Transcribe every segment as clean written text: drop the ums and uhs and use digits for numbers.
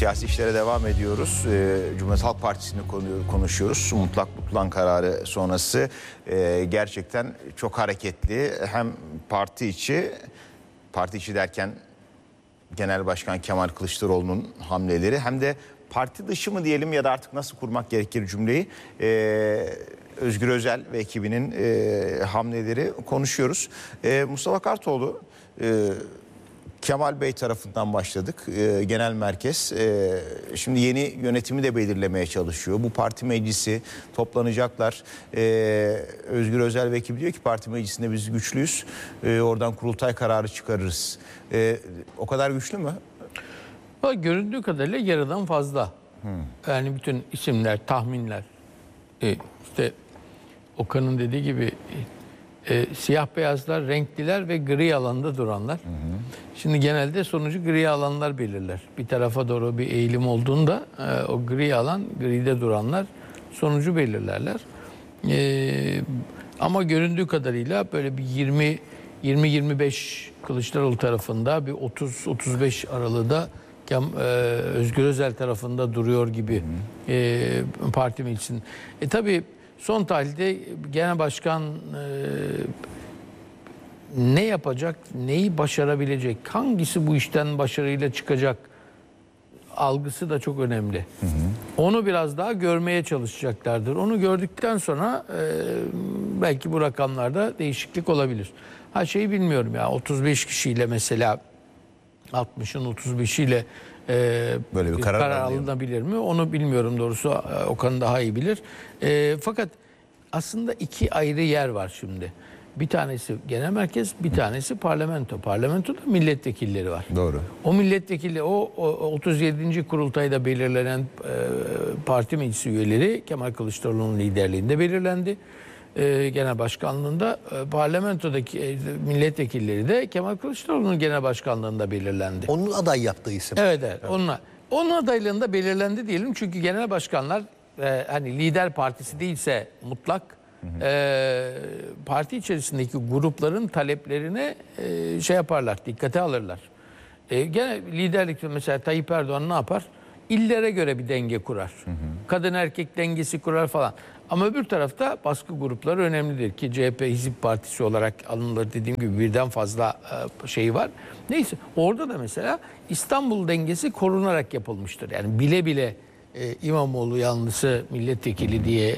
Siyasi işlere devam ediyoruz. Cumhuriyet Halk Partisi'ni konuşuyoruz. Mutlak bulunan kararı sonrası gerçekten çok hareketli. Hem parti içi derken Genel Başkan Kemal Kılıçdaroğlu'nun hamleleri, hem de parti dışı mı diyelim ya da artık nasıl kurmak gerekir cümleyi, Özgür Özel ve ekibinin hamleleri konuşuyoruz. Mustafa Kartoğlu, Kemal Bey tarafından başladık. Genel merkez şimdi yeni yönetimi de belirlemeye çalışıyor. Bu parti meclisi toplanacaklar. Özgür Özel ve ekibi diyor ki parti meclisinde biz güçlüyüz. Oradan kurultay kararı çıkarırız. O kadar güçlü mü? Göründüğü kadarıyla yarıdan fazla. Yani bütün isimler, tahminler, işte Okan'ın dediği gibi siyah beyazlar, renkliler ve gri alanda duranlar. Şimdi genelde sonucu gri alanlar belirler. Bir tarafa doğru bir eğilim olduğunda o gri alan, gride duranlar sonucu belirlerler. Ama göründüğü kadarıyla böyle bir 20-25 Kılıçdaroğlu tarafında, bir 30-35 aralığı da Özgür Özel tarafında duruyor gibi parti meclisinin. Tabii son tahlilde Genel Başkan ne yapacak, neyi başarabilecek, hangisi bu işten başarıyla çıkacak algısı da çok önemli. Onu biraz daha görmeye çalışacaklardır. Onu gördükten sonra belki bu rakamlarda değişiklik olabilir. Şeyi bilmiyorum ya, 35 kişiyle mesela 60'ın 35'iyle böyle bir karar alınabilir mi? Onu bilmiyorum doğrusu. Okan daha iyi bilir. Fakat aslında iki ayrı yer var şimdi. Bir tanesi genel merkez, bir tanesi parlamento. Parlamentoda milletvekilleri var. Doğru. O milletvekili, o 37. kurultayda belirlenen parti meclisi üyeleri Kemal Kılıçdaroğlu'nun liderliğinde belirlendi. Genel başkanlığında, parlamentodaki milletvekilleri de Kemal Kılıçdaroğlu'nun genel başkanlığında belirlendi. Onun aday yaptığı isim. Evet. Onun adaylığında belirlendi diyelim. Çünkü genel başkanlar hani lider partisi değilse mutlak parti içerisindeki grupların taleplerine şey yaparlar, dikkate alırlar. Gene liderlikte mesela Tayyip Erdoğan ne yapar? İllere göre bir denge kurar. Kadın erkek dengesi kurar falan. Ama öbür tarafta baskı grupları önemlidir ki CHP Hizip Partisi olarak alınır, dediğim gibi birden fazla şeyi var. Neyse, orada da mesela İstanbul dengesi korunarak yapılmıştır. Yani bile bile İmamoğlu yanlısı milletvekili diye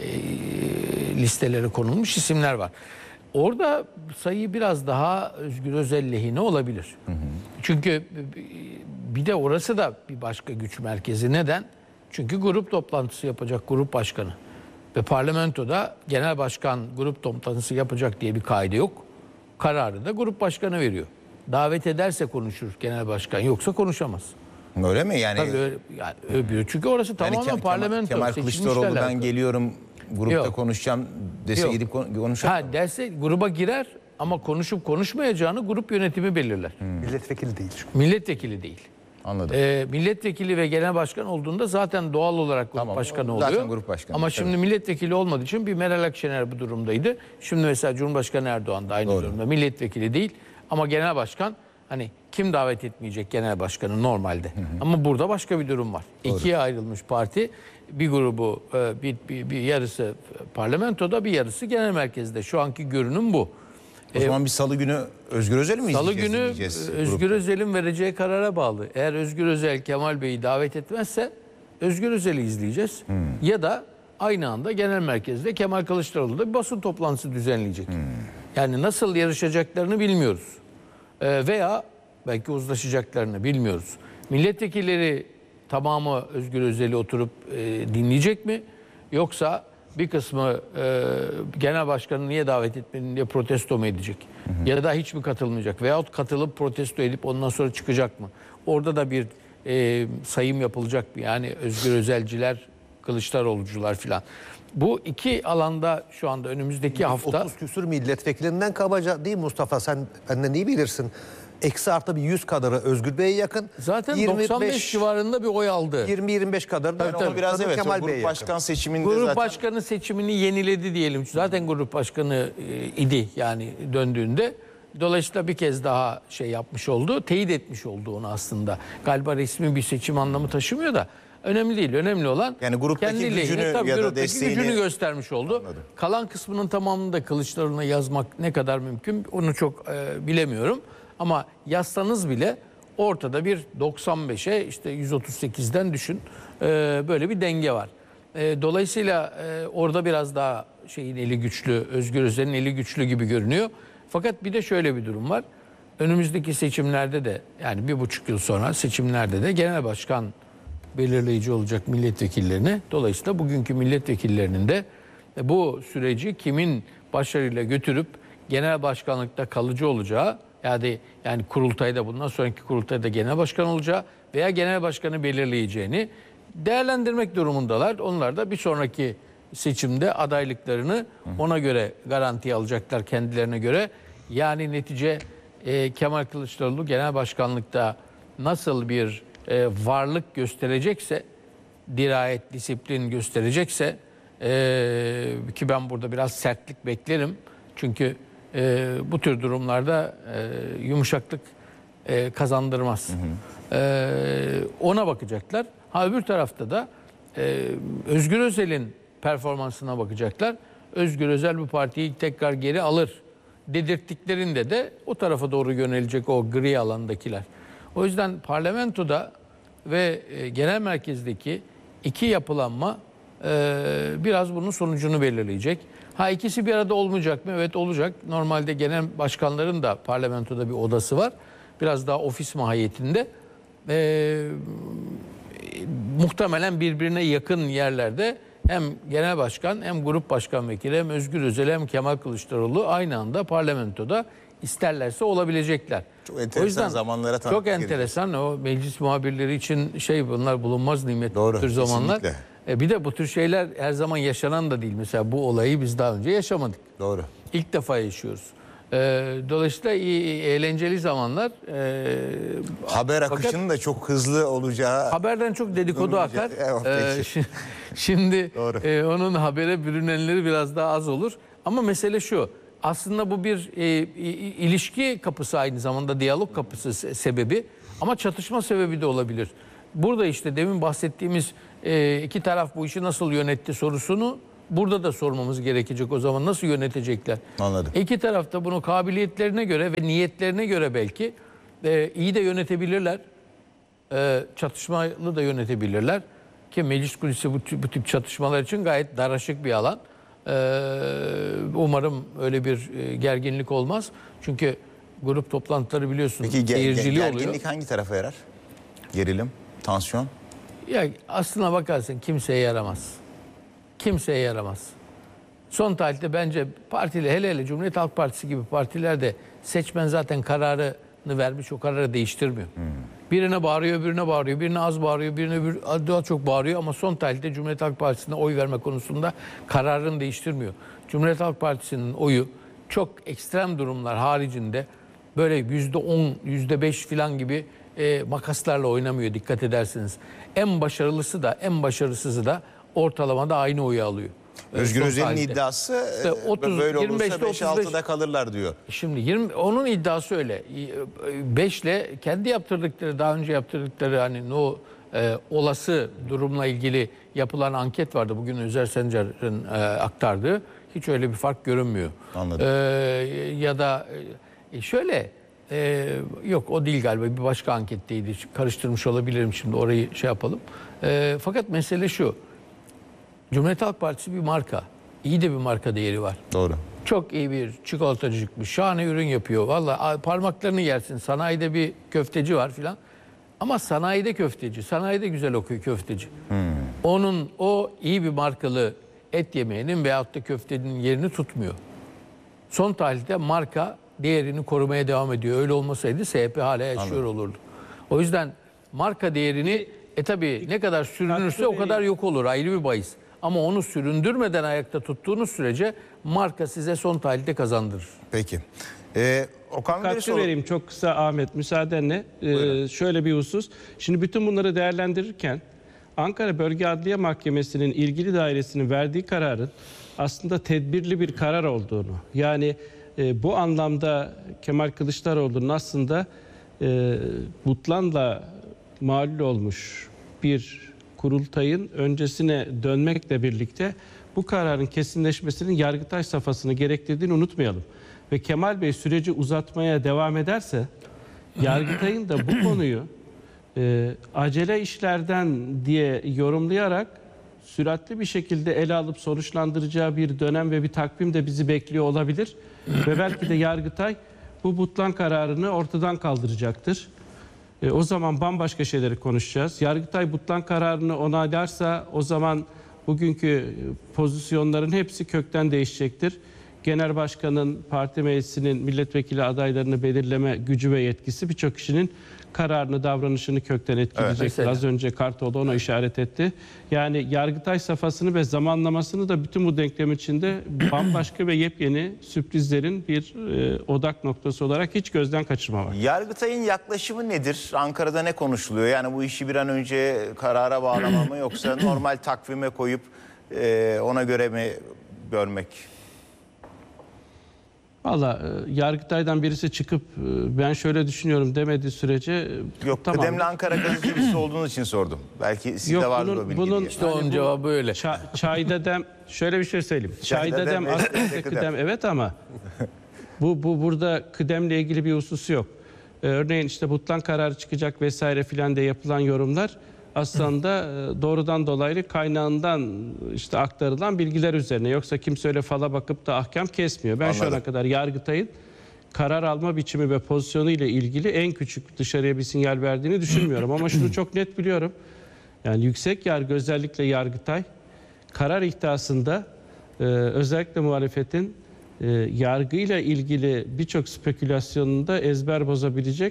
listelere konulmuş isimler var. Orada sayı biraz daha Özgür Özel lehine olabilir. Çünkü bir de orası da bir başka güç merkezi. Neden? Çünkü grup toplantısı yapacak grup başkanı. Ve parlamentoda genel başkan grup toplantısı yapacak diye bir kaide yok. Kararı da grup başkanı veriyor. Davet ederse konuşur genel başkan, yoksa konuşamaz. Öyle mi? Yani, tabii öyle, çünkü orası tamamen parlamento. Kemal Kılıçdaroğlu ben geliyorum grupta konuşacağım dese gidip konuşacak. Derse gruba girer ama konuşup konuşmayacağını grup yönetimi belirler. Milletvekili değil çünkü. Milletvekili değil. Anladım. Milletvekili ve genel başkan olduğunda zaten doğal olarak grup başkanı oluyor. Zaten grup başkanı. Ama şimdi milletvekili olmadığı için bir Meral Akşener bu durumdaydı. Şimdi mesela Cumhurbaşkanı Erdoğan da aynı durumda. Milletvekili değil ama genel başkan, hani kim davet etmeyecek genel başkanı normalde. Ama burada başka bir durum var. İkiye ayrılmış parti. Bir grubu, bir yarısı parlamentoda, bir yarısı genel merkezde. Şu anki görünüm bu. O zaman bir salı günü Özgür Özel'i mi izleyeceğiz? Salı günü Özgür Özel'in vereceği karara bağlı. Eğer Özgür Özel Kemal Bey'i davet etmezse Özgür Özel'i izleyeceğiz. Ya da aynı anda genel merkezde Kemal Kılıçdaroğlu da bir basın toplantısı düzenleyecek. Yani nasıl yarışacaklarını bilmiyoruz. Veya belki uzlaşacaklarını bilmiyoruz. Milletvekilleri tamamı Özgür Özel'i oturup dinleyecek mi? Yoksa bir kısmı genel başkanı niye davet etmedin diye protesto mu edecek? Ya da hiç mi katılmayacak? Veyahut katılıp protesto edip ondan sonra çıkacak mı? Orada da bir sayım yapılacak mı? Yani Özgür Özelciler, Kılıçdaroğlucular filan. Bu iki alanda şu anda önümüzdeki hafta... 30 küsür milletvekilinden kabaca değil Mustafa, sen benden iyi bilirsin. Eksi artı bir 100 kadarı Özgür Bey'e yakın. Zaten 95 civarında bir oy aldı. 20-25 kadar da tabii, biraz evet, Kemal Bey'e grup başkan seçiminde grup zaten... başkanı seçimini yeniledi diyelim. Zaten grup başkanı idi yani döndüğünde. Dolayısıyla bir kez daha şey yapmış oldu, teyit etmiş oldu onu aslında. Galiba resmi bir seçim anlamı taşımıyor da önemli değil. Önemli olan Yani gruptaki kendi gücünü lehine, tabii ya da gruptaki desteğini gücünü göstermiş oldu. Anladım. Kalan kısmının tamamını da Kılıçdaroğlu'na yazmak ne kadar mümkün onu çok bilemiyorum. Ama yazsanız bile ortada bir 95'e işte 138'den düşün böyle bir denge var. Dolayısıyla orada biraz daha şeyin eli güçlü, Özgür Özel'in eli güçlü gibi görünüyor. Fakat bir de şöyle bir durum var. Önümüzdeki seçimlerde de yani 1,5 yıl sonra seçimlerde de genel başkan belirleyici olacak milletvekillerini. Dolayısıyla bugünkü milletvekillerinin de bu süreci kimin başarıyla götürüp genel başkanlıkta kalıcı olacağı yani kurultayda bundan sonraki kurultayda genel başkan olacağı veya genel başkanı belirleyeceğini değerlendirmek durumundalar. Onlar da bir sonraki seçimde adaylıklarını ona göre garantiye alacaklar kendilerine göre. Yani netice Kemal Kılıçdaroğlu genel başkanlıkta nasıl bir varlık gösterecekse, dirayet, disiplin gösterecekse ki ben burada biraz sertlik beklerim. Çünkü bu tür durumlarda yumuşaklık kazandırmaz. Ona bakacaklar. Öbür tarafta da Özgür Özel'in performansına bakacaklar. Özgür Özel bu partiyi tekrar geri alır dedirttiklerinde de o tarafa doğru yönelecek o gri alandakiler. O yüzden parlamentoda ve genel merkezdeki iki yapılanma biraz bunun sonucunu belirleyecek. İkisi bir arada olmayacak mı? Evet olacak. Normalde genel başkanların da parlamentoda bir odası var. Biraz daha ofis mahiyetinde. Muhtemelen birbirine yakın yerlerde hem genel başkan hem grup başkan vekili hem Özgür Özel hem Kemal Kılıçdaroğlu aynı anda parlamentoda isterlerse olabilecekler. Çok enteresan zamanlara tanıklık çok enteresan o meclis muhabirleri için bunlar bulunmaz nimet. Doğru, bu tür zamanlar. kesinlikle. Bir de bu tür şeyler her zaman yaşanan da değil. Mesela bu olayı biz daha önce yaşamadık. Doğru. İlk defa yaşıyoruz. Dolayısıyla eğlenceli zamanlar. Haber akışının da çok hızlı olacağı. Haberden çok dedikodu akar. Şimdi onun habere bürünenleri biraz daha az olur. Ama mesele şu. Aslında bu bir ilişki kapısı, aynı zamanda diyalog kapısı sebebi. Ama çatışma sebebi de olabilir. Burada işte demin bahsettiğimiz iki taraf bu işi nasıl yönetti sorusunu burada da sormamız gerekecek o zaman. Nasıl yönetecekler? Anladım. İki taraf da bunu kabiliyetlerine göre ve niyetlerine göre belki iyi de yönetebilirler. Çatışmalı da yönetebilirler. Ki meclis kulisi bu tip çatışmalar için gayet daraşık bir alan. Umarım öyle bir gerginlik olmaz. Çünkü grup toplantıları biliyorsunuz seyircili oluyor. Gerginlik hangi tarafa yarar? Gerilim, tansiyon? Ya aslına bakarsın kimseye yaramaz. Kimseye yaramaz. Son tarihte bence partiler, hele Cumhuriyet Halk Partisi gibi partilerde seçmen zaten kararını vermiş, o kararı değiştirmiyor. Birine bağırıyor, birine bağırıyor, birine az bağırıyor, birine daha çok bağırıyor ama son tarihte Cumhuriyet Halk Partisi'ne oy verme konusunda kararını değiştirmiyor. Cumhuriyet Halk Partisi'nin oyu çok ekstrem durumlar haricinde böyle %10, %5 falan gibi makaslarla oynamıyor, dikkat edersiniz. En başarılısı da en başarısızı da ortalamada aynı oyu alıyor. Özgür Özel'in iddiası İşte 30, böyle olursa 25'te 5-6'da kalırlar diyor. Şimdi onun iddiası öyle. 5'le kendi yaptırdıkları, daha önce yaptırdıkları hani olası durumla ilgili yapılan anket vardı. Bugün Özer Sencer'in aktardığı. Hiç öyle bir fark görünmüyor. Anladım. Ya da şöyle yok o değil galiba, bir başka anketteydi. Karıştırmış olabilirim şimdi, orayı yapalım. Fakat mesele şu. Cumhuriyet Halk Partisi bir marka. İyi de bir marka değeri var. Doğru. Çok iyi bir çikolatacılıkmış. Şahane ürün yapıyor. Vallahi parmaklarını yersin. Sanayide bir köfteci var filan. Ama sanayide köfteci. Sanayide güzel okuyor köfteci. O iyi bir markalı et yemeğinin veyahut da köftenin yerini tutmuyor. Son tarihte marka değerini korumaya devam ediyor. Öyle olmasaydı SHP hala yaşıyor olurdu. O yüzden marka değerini tabii ne kadar sürünürse o kadar yok olur. Ayrı bir bahis. Ama onu süründürmeden ayakta tuttuğunuz sürece marka size son tarihte kazandırır. Peki. Okan Katkı vereyim çok kısa Ahmet müsaadenle. Şöyle bir husus. Şimdi bütün bunları değerlendirirken Ankara Bölge Adliye Mahkemesi'nin ilgili dairesinin verdiği kararın aslında tedbirli bir karar olduğunu, yani bu anlamda Kemal Kılıçdaroğlu'nun aslında butlanla mağlul olmuş bir kurultayın öncesine dönmekle birlikte bu kararın kesinleşmesinin Yargıtay safhasını gerektirdiğini unutmayalım. Ve Kemal Bey süreci uzatmaya devam ederse Yargıtay'ın da bu konuyu acele işlerden diye yorumlayarak süratli bir şekilde ele alıp sonuçlandıracağı bir dönem ve bir takvim de bizi bekliyor olabilir. Ve belki de Yargıtay bu butlan kararını ortadan kaldıracaktır. O zaman bambaşka şeyleri konuşacağız. Yargıtay butlan kararını onaylarsa o zaman bugünkü pozisyonların hepsi kökten değişecektir. Genel Başkan'ın, parti meclisinin milletvekili adaylarını belirleme gücü ve yetkisi birçok kişinin kararını, davranışını kökten etkileyecektir. Evet, az önce Kartoğlu ona işaret etti. Yani Yargıtay safhasını ve zamanlamasını da bütün bu denklem içinde bambaşka ve yepyeni sürprizlerin bir odak noktası olarak hiç gözden kaçırmamak. Yargıtay'ın yaklaşımı nedir? Ankara'da ne konuşuluyor? Yani bu işi bir an önce karara bağlama mı yoksa normal takvime koyup ona göre mi görmek? Valla Yargıtay'dan birisi çıkıp ben şöyle düşünüyorum demediği sürece Yok, tamam. kıdemli Ankara gazetecisi olduğunuz için sordum. Belki sizde vardır o bilgi diye. İşte onun cevabı öyle. Çayda dem, şöyle bir şey söyleyeyim. Çayda Çayda dem, dem, aslında kıdem evet ama bu burada kıdemle ilgili bir husus yok. Örneğin işte butlan kararı çıkacak vesaire filan diye yapılan yorumlar aslında doğrudan dolaylı kaynağından işte aktarılan bilgiler üzerine. Yoksa kimse öyle fala bakıp da ahkam kesmiyor. Ben şu ana kadar Yargıtay'ın karar alma biçimi ve pozisyonu ile ilgili en küçük dışarıya bir sinyal verdiğini düşünmüyorum. Ama şunu çok net biliyorum. Yani yüksek yargı, özellikle Yargıtay karar ihtasında özellikle muhalefetin yargıyla ilgili birçok spekülasyonunu da ezber bozabilecek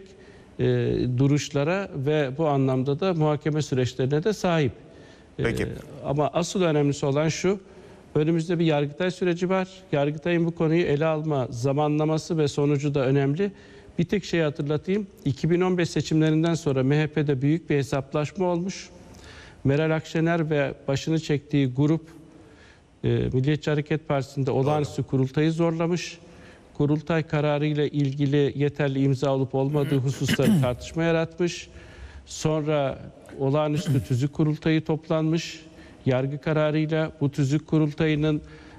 duruşlara ve bu anlamda da muhakeme süreçlerine de sahip. Peki. Ama asıl önemlisi olan şu, önümüzde bir Yargıtay süreci var. Yargıtay'ın bu konuyu ele alma zamanlaması ve sonucu da önemli. Bir tek şey hatırlatayım. 2015 seçimlerinden sonra MHP'de büyük bir hesaplaşma olmuş. Meral Akşener ve başını çektiği grup Milliyetçi Hareket Partisi'nde olağanüstü kurultayı zorlamış. Kurultay kararıyla ilgili yeterli imza olup olmadığı hususları tartışma yaratmış. Sonra olağanüstü tüzük kurultayı toplanmış. Yargı kararıyla bu tüzük kurultayının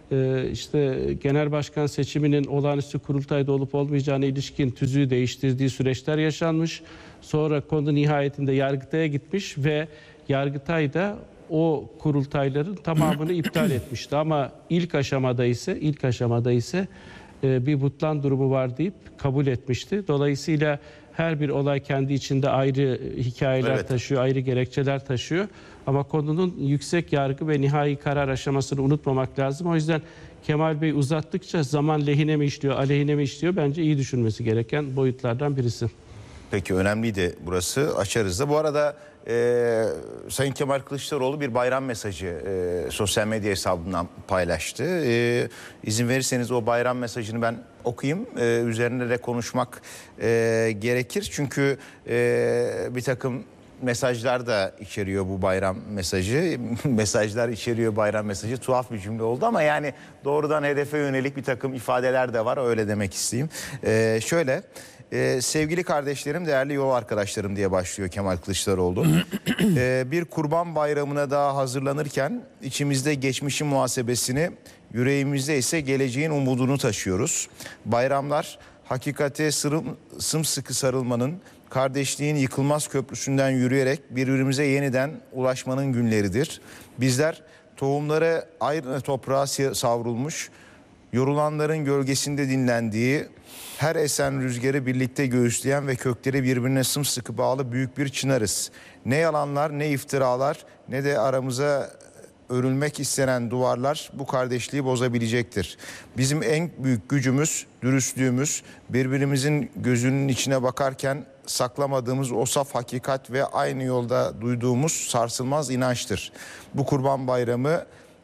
işte genel başkan seçiminin olağanüstü kurultayda olup olmayacağına ilişkin tüzüğü değiştirdiği süreçler yaşanmış. Sonra konu nihayetinde Yargıtay'a gitmiş ve Yargıtay da o kurultayların tamamını iptal etmişti. Ama ilk aşamada ise bir butlan durumu var deyip kabul etmişti. Dolayısıyla her bir olay kendi içinde ayrı hikayeler taşıyor, ayrı gerekçeler taşıyor. Ama konunun yüksek yargı ve nihai karar aşamasını unutmamak lazım. O yüzden Kemal Bey uzattıkça zaman lehine mi işliyor, aleyhine mi işliyor bence iyi düşünmesi gereken boyutlardan birisi. Peki, önemliydi burası. Açarız da. Bu arada Sayın Kemal Kılıçdaroğlu bir bayram mesajı sosyal medya hesabından paylaştı. İzin verirseniz o bayram mesajını ben okuyayım. Üzerine de konuşmak gerekir. Çünkü bir takım mesajlar da içeriyor bu bayram mesajı. Mesajlar içeriyor bayram mesajı. Tuhaf bir cümle oldu ama yani doğrudan hedefe yönelik bir takım ifadeler de var. Öyle demek isteyeyim. Şöyle... sevgili kardeşlerim, değerli yol arkadaşlarım diye başlıyor Kemal Kılıçdaroğlu. Bir kurban bayramına daha hazırlanırken içimizde geçmişin muhasebesini, yüreğimizde ise geleceğin umudunu taşıyoruz. Bayramlar hakikate sımsıkı sarılmanın, kardeşliğin yıkılmaz köprüsünden yürüyerek birbirimize yeniden ulaşmanın günleridir. Bizler tohumları aynı toprağa savrulmuş, yorulanların gölgesinde dinlendiği, her esen rüzgarı birlikte göğüsleyen ve kökleri birbirine sımsıkı bağlı büyük bir çınarız. Ne yalanlar, ne iftiralar, ne de aramıza örülmek istenen duvarlar bu kardeşliği bozabilecektir. Bizim en büyük gücümüz, dürüstlüğümüz, birbirimizin gözünün içine bakarken saklamadığımız o saf hakikat ve aynı yolda duyduğumuz sarsılmaz inançtır. Bu Kurban Bayramı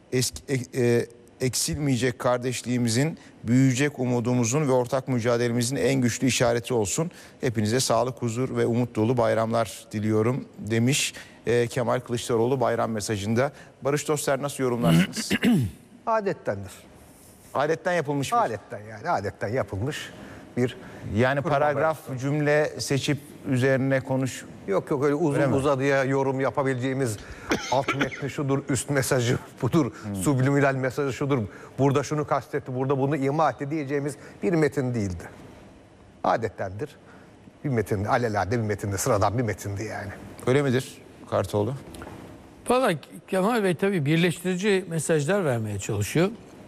eksilmeyecek kardeşliğimizin, büyüyecek umudumuzun ve ortak mücadelemizin en güçlü işareti olsun. Hepinize sağlık, huzur ve umut dolu bayramlar diliyorum demiş Kemal Kılıçdaroğlu bayram mesajında. Barış Dostlar, nasıl yorumlarsınız? Adettendir. Adetten yapılmış bir. Adetten yapılmış bir... Yani paragraf cümle seçip üzerine konuş. Yok öyle uzun uzadıya yorum yapabileceğimiz alt metni şudur, üst mesajı budur, subliminal mesajı şudur, burada şunu kastetti, burada bunu ima etti diyeceğimiz bir metin değildi. Adettendir. Bir metin, alelade bir metindi, sıradan bir metindi yani. Öyle midir Kartoğlu? Valla Kemal Bey tabii birleştirici mesajlar vermeye çalışıyor.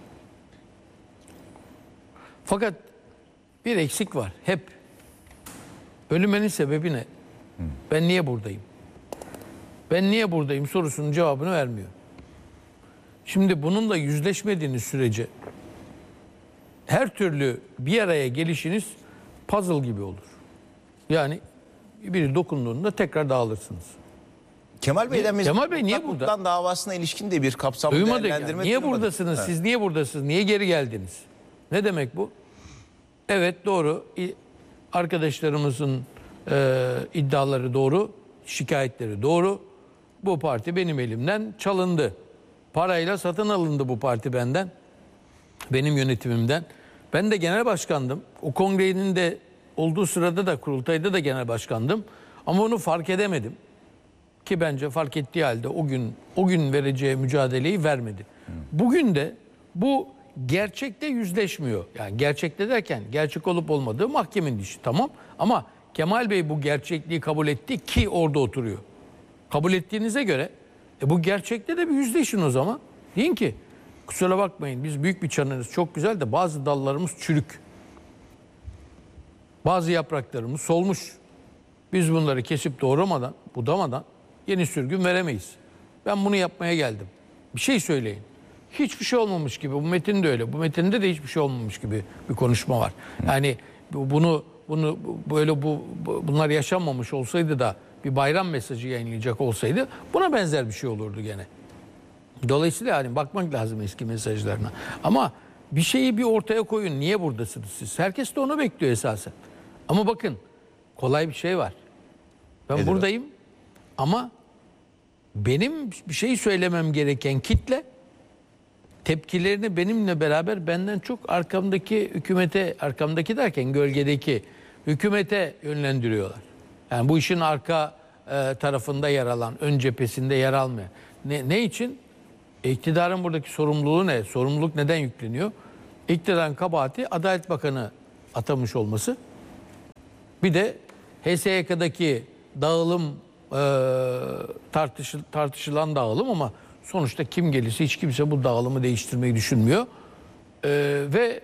Fakat bir eksik var. Hep ölümünün sebebi ne? Ben niye buradayım? Ben niye buradayım sorusunun cevabını vermiyor. Şimdi bununla yüzleşmediğiniz sürece her türlü bir araya gelişiniz puzzle gibi olur. Yani biri dokunduğunda tekrar dağılırsınız. Kemal Bey'den Kemal Bey niye burada? Mutlak davasına ilişkin de bir kapsamlı Duymadık değerlendirme ya. Niye duymadık. buradasınız? Evet. Siz niye buradasınız? Niye geri geldiniz? Ne demek bu? Evet doğru. Arkadaşlarımızın iddiaları doğru. Şikayetleri doğru. Bu parti benim elimden çalındı. Parayla satın alındı bu parti benden. Benim yönetimimden. Ben de genel başkandım. O kongrenin de olduğu sırada da kurultayda da genel başkandım. Ama onu fark edemedim. Ki bence fark ettiği halde o gün vereceği mücadeleyi vermedi. Bugün de bu gerçekte yüzleşmiyor. Yani gerçekte derken gerçek olup olmadığı mahkemenin işi, tamam. Ama Kemal Bey bu gerçekliği kabul etti ki orada oturuyor. Kabul ettiğinize göre bu gerçekte de bir yüzleşin o zaman. Deyin ki kusura bakmayın biz büyük bir çanırız, çok güzel de bazı dallarımız çürük. Bazı yapraklarımız solmuş. Biz bunları kesip doğramadan, budamadan yeni sürgün veremeyiz. Ben bunu yapmaya geldim. Bir şey söyleyin. Hiçbir şey olmamış gibi. Bu metin de öyle. Bu metinde de hiçbir şey olmamış gibi bir konuşma var. Yani bunlar yaşanmamış olsaydı da bir bayram mesajı yayınlayacak olsaydı buna benzer bir şey olurdu gene. Dolayısıyla yani bakmak lazım eski mesajlarına. Ama bir şeyi bir ortaya koyun. Niye buradasınız siz? Herkes de onu bekliyor esasen. Ama bakın kolay bir şey var. Ben Nedir buradayım ama benim bir şey söylemem gereken kitle tepkilerini benimle beraber benden çok arkamdaki hükümete, arkamdaki derken gölgedeki hükümete yönlendiriyorlar. Yani bu işin arka tarafında yer alan, ön cephesinde yer almayan. Ne için? İktidarın buradaki sorumluluğu ne? Sorumluluk neden yükleniyor? İktidarın kabahati Adalet Bakanı atamış olması. Bir de HSYK'daki dağılım tartışılan dağılım ama sonuçta kim gelirse hiç kimse bu dağılımı değiştirmeyi düşünmüyor. Ve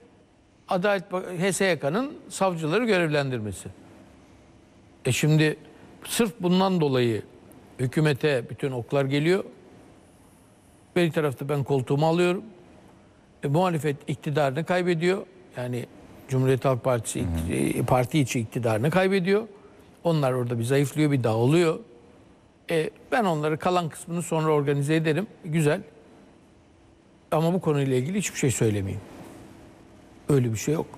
HSYK'nın savcıları görevlendirmesi. Şimdi sırf bundan dolayı hükümete bütün oklar geliyor. Bir tarafta ben koltuğumu alıyorum. Muhalefet iktidarını kaybediyor. Yani Cumhuriyet Halk Partisi parti içi iktidarını kaybediyor. Onlar orada bir zayıflıyor, bir dağılıyor. Ben onları kalan kısmını sonra organize ederim. Güzel. Ama bu konuyla ilgili hiçbir şey söylemeyeyim. Öyle bir şey yok.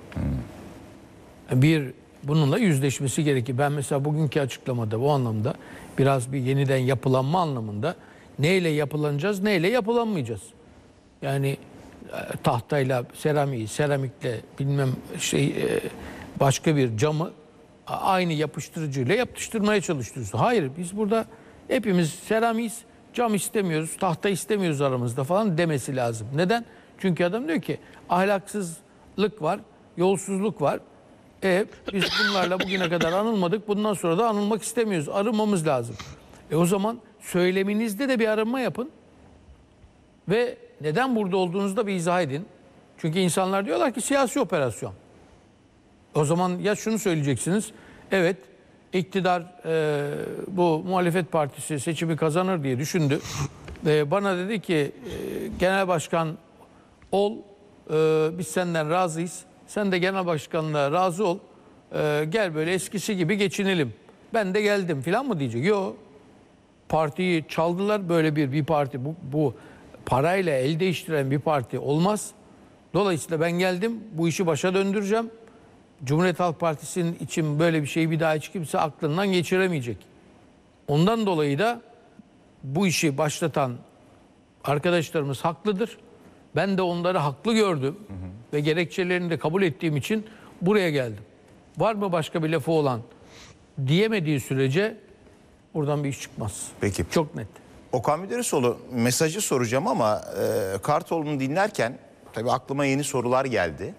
Bununla yüzleşmesi gerekir. Ben mesela bugünkü açıklamada bu anlamda biraz bir yeniden yapılanma anlamında neyle yapılanacağız, neyle yapılanmayacağız. Yani tahtayla, seramikle bilmem başka bir camı aynı yapıştırıcıyla yapıştırmaya çalışıyoruz. Hayır, biz burada hepimiz seramiyiz, cam istemiyoruz, tahta istemiyoruz aramızda falan demesi lazım. Neden? Çünkü adam diyor ki ahlaksızlık var, yolsuzluk var. Biz bunlarla bugüne kadar anılmadık, bundan sonra da anılmak istemiyoruz. Arınmamız lazım. O zaman söyleminizde de bir arınma yapın. Ve neden burada olduğunuzu da bir izah edin. Çünkü insanlar diyorlar ki siyasi operasyon. O zaman ya şunu söyleyeceksiniz. Evet, iktidar bu muhalefet partisi seçimi kazanır diye düşündü. Bana dedi ki genel başkan ol, biz senden razıyız. Sen de genel başkanlığa razı ol. Gel böyle eskisi gibi geçinelim. Ben de geldim falan mı diyecek? Yok. Partiyi çaldılar, böyle bir parti. Bu parayla el değiştiren bir parti olmaz. Dolayısıyla ben geldim, bu işi başa döndüreceğim. Cumhuriyet Halk Partisi'nin için böyle bir şeyi bir daha hiç kimse aklından geçiremeyecek. Ondan dolayı da bu işi başlatan arkadaşlarımız haklıdır. Ben de onları haklı gördüm ve gerekçelerini de kabul ettiğim için buraya geldim. Var mı başka bir lafı olan diyemediği sürece buradan bir iş çıkmaz. Peki. Çok net. Okan Müderrisoğlu, mesajı soracağım ama Kartoğlu'nu dinlerken tabii aklıma yeni sorular geldi.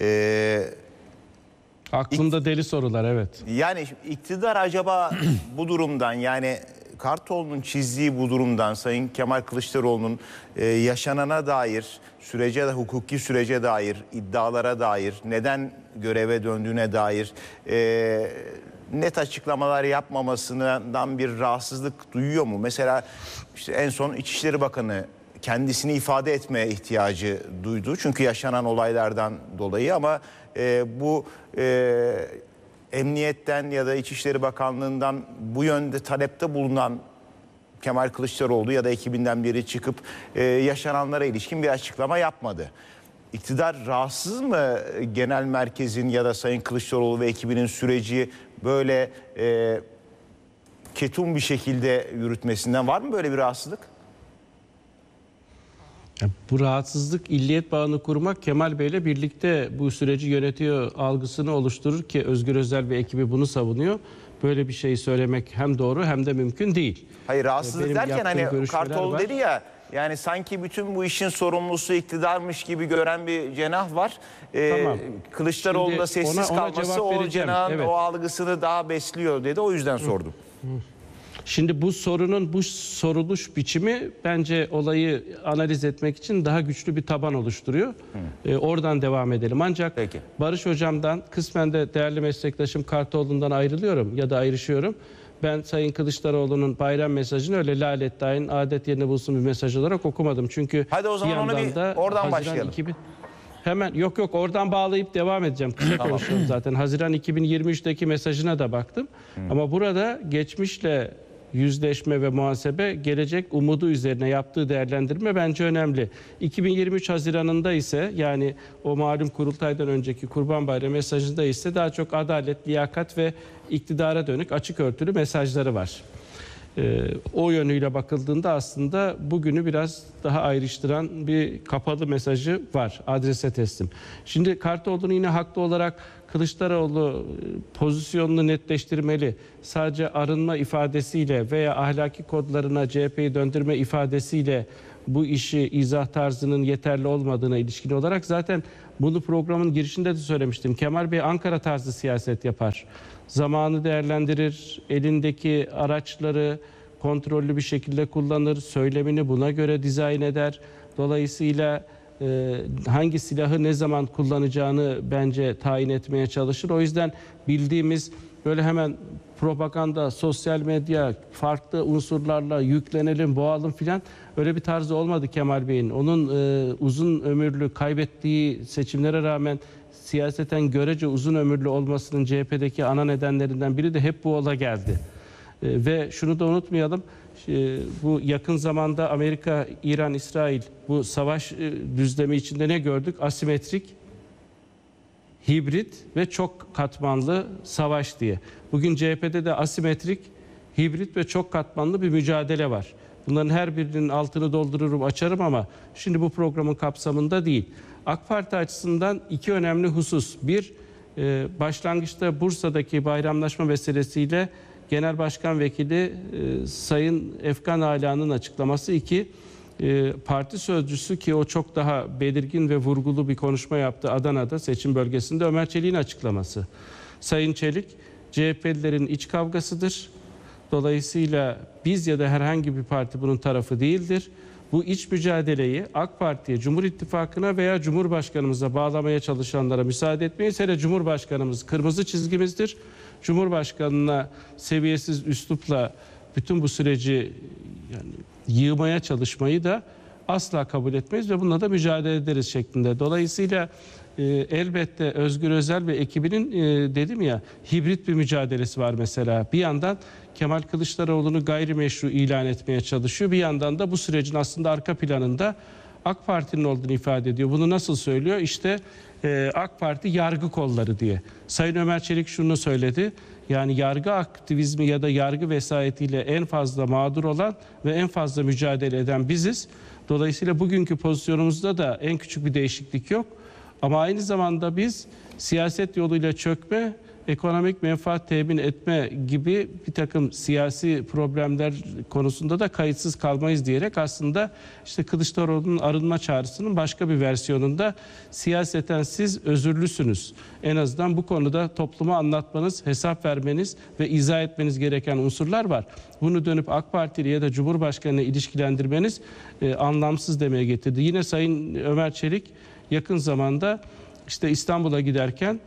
Aklımda deli sorular, evet. Yani iktidar acaba bu durumdan, yani Kartoğlu'nun çizdiği bu durumdan, Sayın Kemal Kılıçdaroğlu'nun yaşanana dair, sürece, hukuki sürece dair, iddialara dair, neden göreve döndüğüne dair net açıklamalar yapmamasından bir rahatsızlık duyuyor mu? Mesela işte en son İçişleri Bakanı kendisini ifade etmeye ihtiyacı duydu. Çünkü yaşanan olaylardan dolayı, ama bu Emniyetten ya da İçişleri Bakanlığı'ndan bu yönde talepte bulunan Kemal Kılıçdaroğlu ya da ekibinden biri çıkıp yaşananlara ilişkin bir açıklama yapmadı. İktidar rahatsız mı genel merkezin ya da Sayın Kılıçdaroğlu ve ekibinin süreci böyle ketum bir şekilde yürütmesinden? Var mı böyle bir rahatsızlık? Bu rahatsızlık, illiyet bağını kurmak, Kemal Bey'le birlikte bu süreci yönetiyor algısını oluşturur ki Özgür Özel ve ekibi bunu savunuyor. Böyle bir şeyi söylemek hem doğru hem de mümkün değil. Hayır, rahatsızlık Benim derken hani görüşmeler Kartoğlu var. dedi ya, yani sanki bütün bu işin sorumlusu iktidarmış gibi gören bir cenah var. Tamam. Kılıçdaroğlu'nda Şimdi sessiz ona kalması cevap o vereceğim. cenahın Evet. o algısını daha besliyor dedi. O yüzden sordum. Şimdi bu sorunun bu soruluş biçimi bence olayı analiz etmek için daha güçlü bir taban oluşturuyor. Oradan devam edelim. Ancak Peki. Barış Hocam'dan, kısmen de değerli meslektaşım Kartoğlu'ndan ayrılıyorum ya da ayrışıyorum. Ben Sayın Kılıçdaroğlu'nun bayram mesajını öyle lalet dahin adet yerine bulsun bir mesaj olarak okumadım. Çünkü Hadi o zaman onu bir oradan başlayalım. Hemen yok oradan bağlayıp devam edeceğim. Kısa konuşuyorum zaten. Haziran 2023'teki mesajına da baktım. Ama burada geçmişle yüzleşme ve muhasebe, gelecek umudu üzerine yaptığı değerlendirme bence önemli. 2023 Haziran'ında ise, yani o malum kurultaydan önceki Kurban Bayramı mesajında ise daha çok adalet, liyakat ve iktidara dönük açık örtülü mesajları var. O yönüyle bakıldığında aslında bugünü biraz daha ayrıştıran bir kapalı mesajı var, adrese teslim. Şimdi Kartoğlu'nun yine haklı olarak Kılıçdaroğlu pozisyonunu netleştirmeli, sadece arınma ifadesiyle veya ahlaki kodlarına CHP'yi döndürme ifadesiyle bu işi izah tarzının yeterli olmadığına ilişkin olarak, zaten bunu programın girişinde de söylemiştim. Kemal Bey Ankara tarzı siyaset yapar. Zamanı değerlendirir, elindeki araçları kontrollü bir şekilde kullanır, söylemini buna göre dizayn eder. Dolayısıyla hangi silahı ne zaman kullanacağını bence tayin etmeye çalışır. O yüzden bildiğimiz böyle hemen propaganda, sosyal medya, farklı unsurlarla yüklenelim, boğalım filan, öyle bir tarzı olmadı Kemal Bey'in. Onun uzun ömürlü, kaybettiği seçimlere rağmen siyaseten görece uzun ömürlü olmasının CHP'deki ana nedenlerinden biri de hep bu ola geldi. Ve şunu da unutmayalım, bu yakın zamanda Amerika, İran, İsrail bu savaş düzlemi içinde ne gördük? Asimetrik, hibrit ve çok katmanlı savaş diye. Bugün CHP'de de asimetrik, hibrit ve çok katmanlı bir mücadele var. Bunların her birinin altını doldururum, açarım ama şimdi bu programın kapsamında değil. AK Parti açısından iki önemli husus. Bir, başlangıçta Bursa'daki bayramlaşma meselesiyle Genel Başkan Vekili Sayın Efkan Ala'nın açıklaması. İki, parti sözcüsü, ki o çok daha belirgin ve vurgulu bir konuşma yaptı Adana'da seçim bölgesinde, Ömer Çelik'in açıklaması. Sayın Çelik, CHP'lilerin iç kavgasıdır. Dolayısıyla biz ya da herhangi bir parti bunun tarafı değildir. Bu iç mücadeleyi AK Parti'ye, Cumhur İttifakı'na veya Cumhurbaşkanımıza bağlamaya çalışanlara müsaade etmeyiz. Hele Cumhurbaşkanımız kırmızı çizgimizdir. Cumhurbaşkanına seviyesiz üslupla bütün bu süreci yığmaya çalışmayı da asla kabul etmeyiz ve bununla da mücadele ederiz şeklinde. Dolayısıyla elbette Özgür Özel ve ekibinin dedim ya, hibrit bir mücadelesi var mesela. Bir yandan Kemal Kılıçdaroğlu'nu gayrimeşru ilan etmeye çalışıyor. Bir yandan da bu sürecin aslında arka planında AK Parti'nin olduğunu ifade ediyor. Bunu nasıl söylüyor? İşte AK Parti yargı kolları diye. Sayın Ömer Çelik şunu söyledi. Yani yargı aktivizmi ya da yargı vesayetiyle en fazla mağdur olan ve en fazla mücadele eden biziz. Dolayısıyla bugünkü pozisyonumuzda da en küçük bir değişiklik yok. Ama aynı zamanda biz siyaset yoluyla çökme, ekonomik menfaat temin etme gibi bir takım siyasi problemler konusunda da kayıtsız kalmayız diyerek aslında işte Kılıçdaroğlu'nun arınma çağrısının başka bir versiyonunda siyaseten siz özürlüsünüz. En azından bu konuda topluma anlatmanız, hesap vermeniz ve izah etmeniz gereken unsurlar var. Bunu dönüp AK Partili ya da Cumhurbaşkanı'na ilişkilendirmeniz anlamsız demeye getirdi. Yine Sayın Ömer Çelik yakın zamanda işte İstanbul'a giderken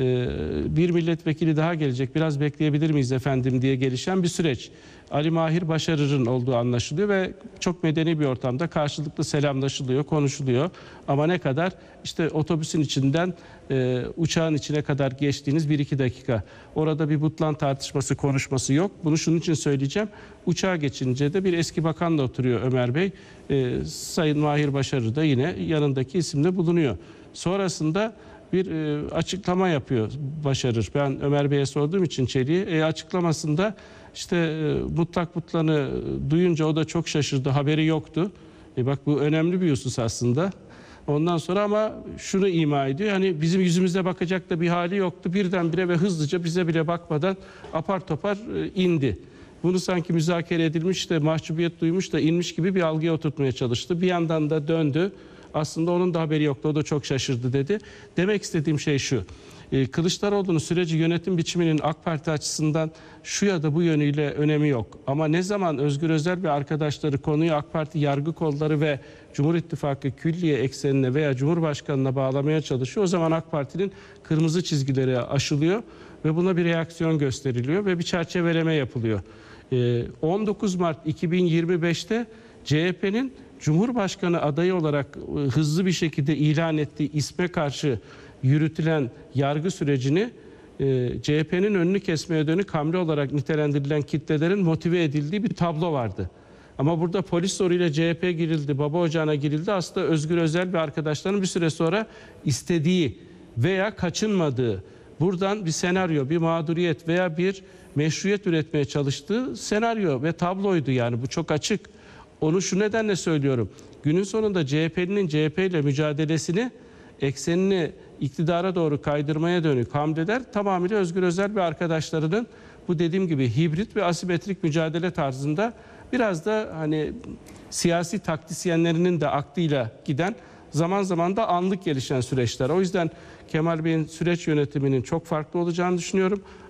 bir milletvekili daha gelecek, biraz bekleyebilir miyiz efendim diye gelişen bir süreç. Ali Mahir Başarır'ın olduğu anlaşılıyor ve çok medeni bir ortamda karşılıklı selamlaşılıyor, konuşuluyor. Ama ne kadar? İşte otobüsün içinden uçağın içine kadar geçtiğiniz 1-2 dakika. Orada bir butlan tartışması, konuşması yok. Bunu şunun için söyleyeceğim. Uçağa geçince de bir eski bakanla oturuyor Ömer Bey. Sayın Mahir Başarır da yine yanındaki isimle bulunuyor. Sonrasında bir açıklama yapıyor Başarır. Ben Ömer Bey'e sorduğum için Çelik'e açıklamasında işte mutlak butlanı duyunca o da çok şaşırdı. Haberi yoktu. Bak bu önemli bir husus aslında. Ondan sonra ama şunu ima ediyor. Hani bizim yüzümüze bakacak da bir hali yoktu. Birdenbire ve hızlıca bize bile bakmadan apar topar indi. Bunu sanki müzakere edilmiş de mahcubiyet duymuş da inmiş gibi bir algıya oturtmaya çalıştı. Bir yandan da döndü. Aslında onun da haberi yoktu. O da çok şaşırdı dedi. Demek istediğim şey şu. Kılıçdaroğlu'nun süreci yönetim biçiminin AK Parti açısından şu ya da bu yönüyle önemi yok. Ama ne zaman Özgür Özel ve arkadaşları konuyu AK Parti yargı kolları ve Cumhur İttifakı külliye eksenine veya Cumhurbaşkanı'na bağlamaya çalışıyor. O zaman AK Parti'nin kırmızı çizgileri aşılıyor ve buna bir reaksiyon gösteriliyor ve bir çerçeveleme yapılıyor. 19 Mart 2025'te CHP'nin Cumhurbaşkanı adayı olarak hızlı bir şekilde ilan ettiği isme karşı yürütülen yargı sürecini CHP'nin önünü kesmeye dönük hamle olarak nitelendirilen kitlelerin motive edildiği bir tablo vardı. Ama burada polis zoruyla CHP girildi, baba ocağına girildi. Aslında Özgür Özel ve arkadaşlarının bir süre sonra istediği veya kaçınmadığı, buradan bir senaryo, bir mağduriyet veya bir meşruiyet üretmeye çalıştığı senaryo ve tabloydu yani. Bu çok açık. Onu şu nedenle söylüyorum. Günün sonunda CHP'nin CHP ile mücadelesini, eksenini iktidara doğru kaydırmaya dönük hamleler tamamıyla Özgür Özel ve arkadaşlarının bu dediğim gibi hibrit ve asimetrik mücadele tarzında biraz da hani siyasi taktisyenlerinin de aklıyla giden, zaman zaman da anlık gelişen süreçler. O yüzden Kemal Bey'in süreç yönetiminin çok farklı olacağını düşünüyorum.